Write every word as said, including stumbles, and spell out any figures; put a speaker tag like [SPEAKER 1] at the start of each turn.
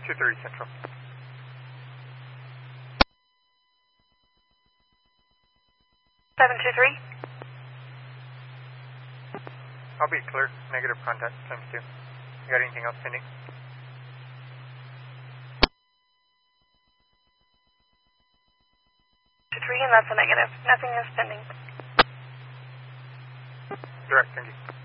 [SPEAKER 1] two thirty Central.
[SPEAKER 2] seven two three.
[SPEAKER 1] I'll be clear. Negative contact, times two. You got anything else pending?
[SPEAKER 2] two three, and that's a negative. Nothing is pending.
[SPEAKER 1] Direct, thank you.